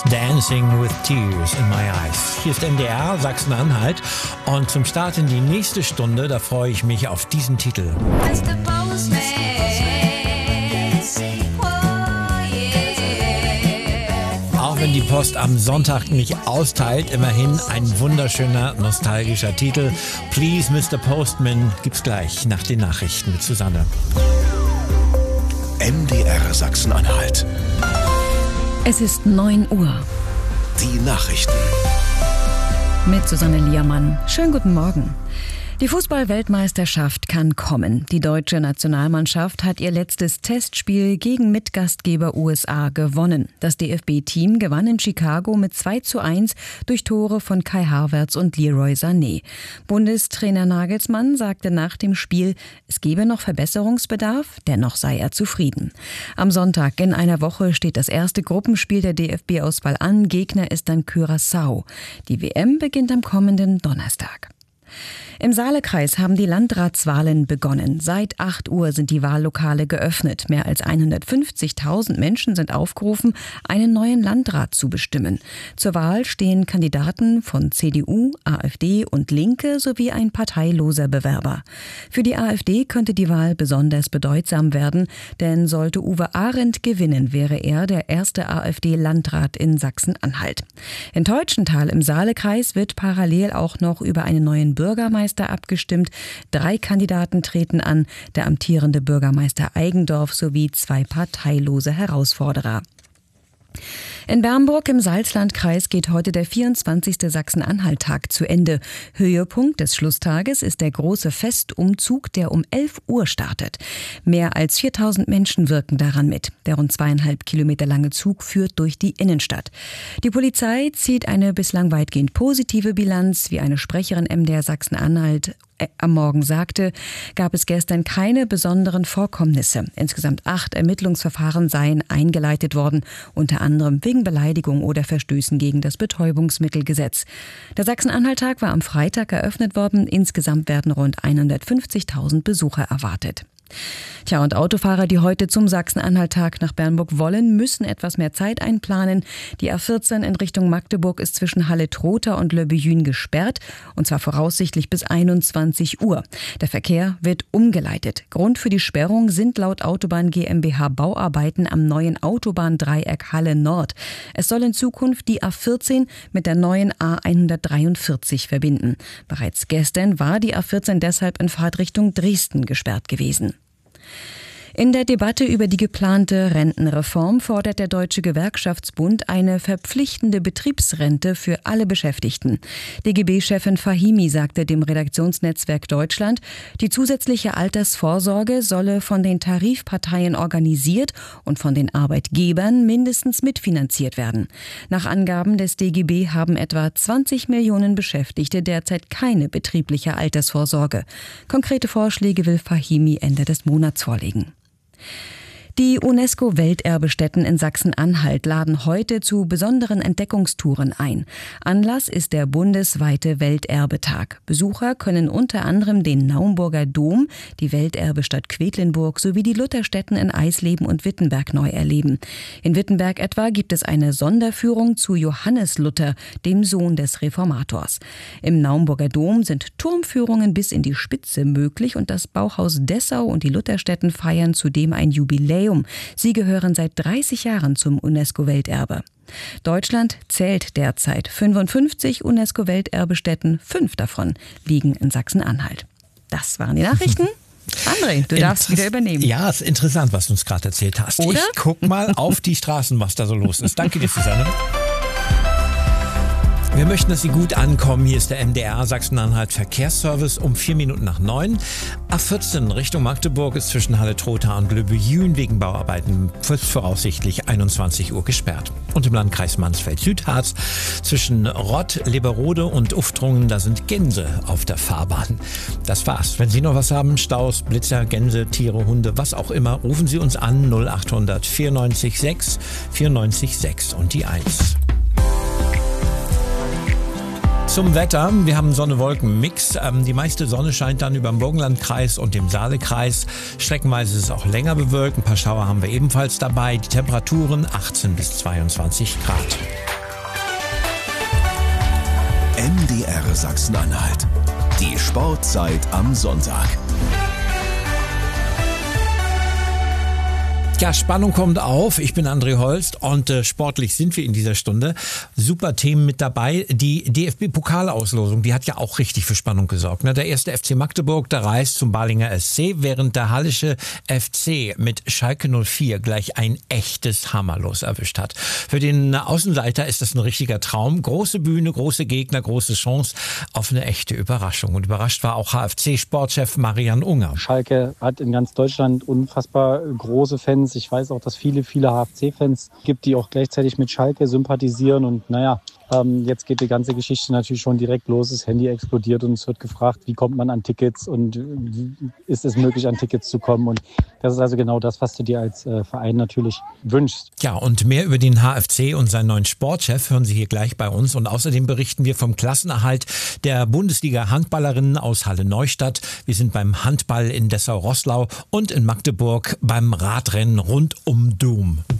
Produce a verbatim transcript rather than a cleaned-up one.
Dancing with Tears in My Eyes. Hier ist M D R Sachsen-Anhalt und zum Start in die nächste Stunde, da freue ich mich auf diesen Titel. Mister Postman. Auch wenn die Post am Sonntag nicht austeilt, immerhin ein wunderschöner, nostalgischer Titel. Please, Mister Postman, gibt's gleich nach den Nachrichten mit Susanne. M D R Sachsen-Anhalt. Es ist neun Uhr. Die Nachrichten. Mit Susanne Liermann. Schönen guten Morgen. Die Fußball-Weltmeisterschaft kann kommen. Die deutsche Nationalmannschaft hat ihr letztes Testspiel gegen Mitgastgeber U S A gewonnen. Das D F B-Team gewann in Chicago mit zwei zu eins durch Tore von Kai Havertz und Leroy Sané. Bundestrainer Nagelsmann sagte nach dem Spiel, es gebe noch Verbesserungsbedarf, dennoch sei er zufrieden. Am Sonntag in einer Woche steht das erste Gruppenspiel der D F B-Auswahl an. Gegner ist dann Curaçao. Die W M beginnt am kommenden Donnerstag. Im Saalekreis haben die Landratswahlen begonnen. Seit acht Uhr sind die Wahllokale geöffnet. Mehr als hundertfünfzigtausend Menschen sind aufgerufen, einen neuen Landrat zu bestimmen. Zur Wahl stehen Kandidaten von C D U, AfD und Linke sowie ein parteiloser Bewerber. Für die AfD könnte die Wahl besonders bedeutsam werden, denn sollte Uwe Arendt gewinnen, wäre er der erste AfD-Landrat in Sachsen-Anhalt. In Teutschenthal im Saalekreis wird parallel auch noch über einen neuen Bürgermeister abgestimmt. Drei Kandidaten treten an, der amtierende Bürgermeister Eigendorf sowie zwei parteilose Herausforderer. In Bernburg im Salzlandkreis geht heute der vierundzwanzigste Sachsen-Anhalt-Tag zu Ende. Höhepunkt des Schlusstages ist der große Festumzug, der um elf Uhr startet. Mehr als viertausend Menschen wirken daran mit. Der rund zweieinhalb Kilometer lange Zug führt durch die Innenstadt. Die Polizei zieht eine bislang weitgehend positive Bilanz, wie eine Sprecherin M D R Sachsen-Anhalt am Morgen sagte, gab es gestern keine besonderen Vorkommnisse. Insgesamt acht Ermittlungsverfahren seien eingeleitet worden, unter anderem wegen Beleidigung oder Verstößen gegen das Betäubungsmittelgesetz. Der Sachsen-Anhalt-Tag war am Freitag eröffnet worden. Insgesamt werden rund hundertfünfzigtausend Besucher erwartet. Tja, und Autofahrer, die heute zum Sachsen-Anhalt-Tag nach Bernburg wollen, müssen etwas mehr Zeit einplanen. Die A vierzehn in Richtung Magdeburg ist zwischen Halle-Trotha und Le Bethune gesperrt, und zwar voraussichtlich bis einundzwanzig Uhr. Der Verkehr wird umgeleitet. Grund für die Sperrung sind laut Autobahn GmbH Bauarbeiten am neuen Autobahndreieck Halle Nord. Es soll in Zukunft die A vierzehn mit der neuen A hundertdreiundvierzig verbinden. Bereits gestern war die A vierzehn deshalb in Fahrtrichtung Dresden gesperrt gewesen. In der Debatte über die geplante Rentenreform fordert der Deutsche Gewerkschaftsbund eine verpflichtende Betriebsrente für alle Beschäftigten. D G B-Chefin Fahimi sagte dem Redaktionsnetzwerk Deutschland, die zusätzliche Altersvorsorge solle von den Tarifparteien organisiert und von den Arbeitgebern mindestens mitfinanziert werden. Nach Angaben des D G B haben etwa zwanzig Millionen Beschäftigte derzeit keine betriebliche Altersvorsorge. Konkrete Vorschläge will Fahimi Ende des Monats vorlegen. Die UNESCO-Welterbestätten in Sachsen-Anhalt laden heute zu besonderen Entdeckungstouren ein. Anlass ist der bundesweite Welterbetag. Besucher können unter anderem den Naumburger Dom, die Welterbestadt Quedlinburg sowie die Lutherstätten in Eisleben und Wittenberg neu erleben. In Wittenberg etwa gibt es eine Sonderführung zu Johannes Luther, dem Sohn des Reformators. Im Naumburger Dom sind Turmführungen bis in die Spitze möglich und das Bauhaus Dessau und die Lutherstätten feiern zudem ein Jubiläum. Sie gehören seit dreißig Jahren zum UNESCO-Welterbe. Deutschland zählt derzeit fünfundfünfzig UNESCO-Welterbestätten, fünf davon liegen in Sachsen-Anhalt. Das waren die Nachrichten. André, du darfst Interess- wieder übernehmen. Ja, ist interessant, was du uns gerade erzählt hast. Oder? Ich guck mal auf die Straßen, was da so los ist. Danke dir, Susanne. Wir möchten, dass Sie gut ankommen. Hier ist der M D R Sachsen-Anhalt Verkehrsservice um vier Minuten nach neun. A vierzehn Richtung Magdeburg ist zwischen Halle-Trotha und Le Bethune wegen Bauarbeiten voraussichtlich einundzwanzig Uhr gesperrt. Und im Landkreis Mansfeld-Südharz zwischen Rott, Leberode und Uftrungen, da sind Gänse auf der Fahrbahn. Das war's. Wenn Sie noch was haben, Staus, Blitzer, Gänse, Tiere, Hunde, was auch immer, rufen Sie uns an null achthundert vierundneunzig sechs vierundneunzig sechs und die eins. Zum Wetter. Wir haben Sonne-Wolken-Mix. Ähm, die meiste Sonne scheint dann über dem Burgenlandkreis und dem Saalekreis. Streckenweise ist es auch länger bewölkt. Ein paar Schauer haben wir ebenfalls dabei. Die Temperaturen achtzehn bis zweiundzwanzig Grad. M D R Sachsen-Anhalt. Die Sportzeit am Sonntag. Ja, Spannung kommt auf. Ich bin André Holst und äh, sportlich sind wir in dieser Stunde. Super Themen mit dabei. Die D F B-Pokalauslosung, die hat ja auch richtig für Spannung gesorgt. Ne? Der erste F C Magdeburg, der reist zum Balinger S C, während der Hallische F C mit Schalke null vier gleich ein echtes Hammerlos erwischt hat. Für den Außenseiter ist das ein richtiger Traum. Große Bühne, große Gegner, große Chance auf eine echte Überraschung. Und überrascht war auch H F C-Sportchef Marian Unger. Schalke hat in ganz Deutschland unfassbar große Fans. Ich weiß auch, dass viele, viele H F C-Fans gibt, die auch gleichzeitig mit Schalke sympathisieren. Und naja, ähm, jetzt geht die ganze Geschichte natürlich schon direkt los. Das Handy explodiert und es wird gefragt, wie kommt man an Tickets und wie ist es möglich, an Tickets zu kommen. Und das ist also genau das, was du dir als äh, Verein natürlich wünschst. Ja, und mehr über den H F C und seinen neuen Sportchef hören Sie hier gleich bei uns. Und außerdem berichten wir vom Klassenerhalt der Bundesliga-Handballerinnen aus Halle-Neustadt. Wir sind beim Handball in Dessau-Roßlau und in Magdeburg beim Radrennen rund um Dom.